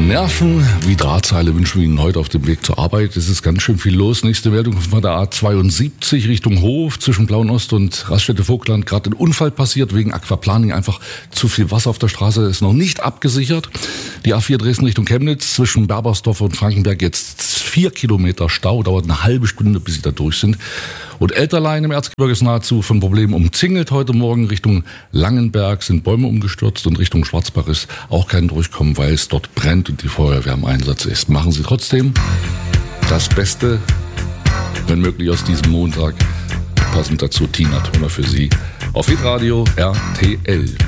Nerven wie Drahtseile wünschen wir Ihnen heute auf dem Weg zur Arbeit. Es ist ganz schön viel los. Nächste Meldung von der A72 Richtung Hof zwischen Blauen-Ost und Raststätte-Vogtland. Gerade ein Unfall passiert wegen Aquaplaning. Einfach zu viel Wasser auf der Straße, ist noch nicht abgesichert. Die A4 Dresden Richtung Chemnitz zwischen Berbersdorf und Frankenberg jetzt 4 Kilometer Stau. Dauert eine halbe Stunde, bis Sie da durch sind. Und Elterlein im Erzgebirge ist nahezu von Problemen umzingelt. Heute Morgen Richtung Langenberg sind Bäume umgestürzt und Richtung Schwarzbach ist auch kein Durchkommen, weil es dort brennt und die Feuerwehr im Einsatz ist. Machen Sie trotzdem das Beste, wenn möglich, aus diesem Montag. Passend dazu Tina Turner für Sie auf Hitradio RTL.